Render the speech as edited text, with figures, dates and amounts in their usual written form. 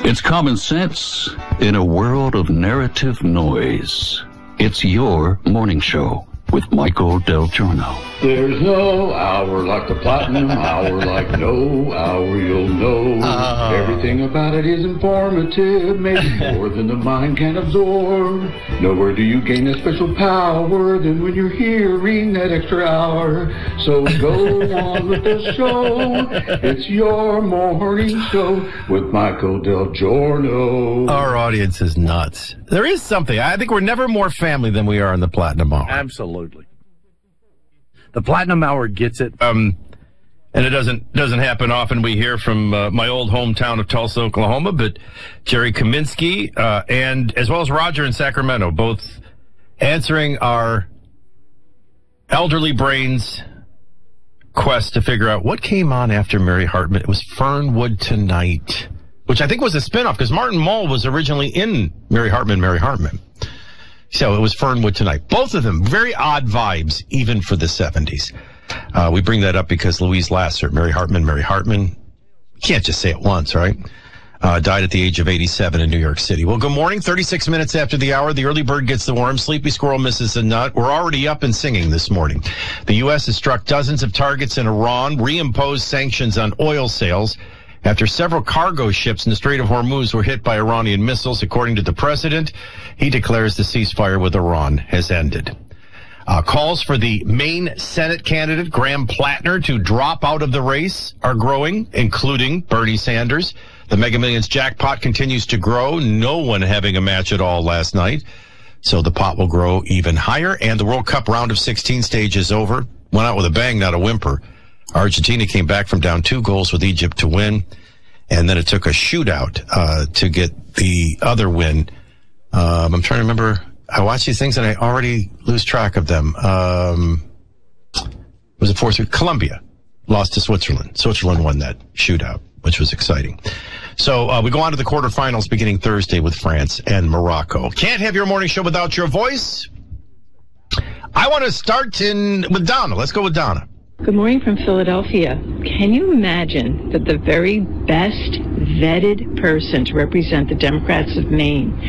It's common sense in a world of narrative noise. It's your morning show with Michael Del Giorno. There's no hour like the platinum hour, like no hour you'll know. Everything about it is informative, maybe more than the mind can absorb. Nowhere do you gain that special power than when you're hearing that extra hour. So go on with the show. It's your morning show with Michael Del Giorno. Our audience is nuts. There is something. I think we're never more family than we are in the Platinum Hour. Absolutely. The Platinum Hour gets it. And it doesn't happen often. We hear from my old hometown of Tulsa, Oklahoma, but Jerry Kaminsky and as well as Roger in Sacramento, both answering our elderly brains' quest to figure out what came on after Mary Hartman. It was Fernwood Tonight, which I think was a spinoff because Martin Mull was originally in Mary Hartman. So it was Fernwood Tonight. Both of them, very odd vibes, even for the 70s. We bring that up because Louise Lasser, Mary Hartman, you can't just say it once, right? Died at the age of 87 in New York City. Well, good morning. 36 minutes after the hour, the early bird gets the worm, sleepy squirrel misses the nut. We're already up and singing this morning. The U.S. has struck dozens of targets in Iran, reimposed sanctions on oil sales after several cargo ships in the Strait of Hormuz were hit by Iranian missiles. According to the president, he declares the ceasefire with Iran has ended. Calls for the Maine Senate candidate, Graham Plattner, to drop out of the race are growing, including Bernie Sanders. The Mega Millions jackpot continues to grow, no one having a match at all last night. So the pot will grow even higher. And the World Cup round of 16 stage is over. Went out with a bang, not a whimper. Argentina came back from down 2 goals with Egypt to win. And then it took a shootout to get the other win. I'm trying to remember. I watch these things and I already lose track of them. Was it fourth? Colombia lost to Switzerland. Switzerland won that shootout, which was exciting. So we go on to the quarterfinals beginning Thursday with France and Morocco. Can't have your morning show without your voice. I want to start with Donna. Let's go with Donna. Good morning from Philadelphia. Can you imagine that the very best vetted person to represent the Democrats of Maine